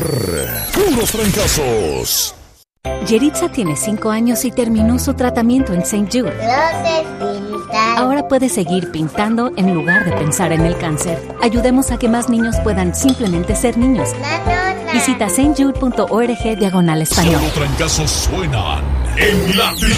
puros fracasos. Yeritza tiene 5 años y terminó su tratamiento en St. Jude. Ahora puede seguir pintando en lugar de pensar en el cáncer. Ayudemos a que más niños puedan simplemente ser niños. Visita stjude.org/español. Solo fracasos suenan en Latina.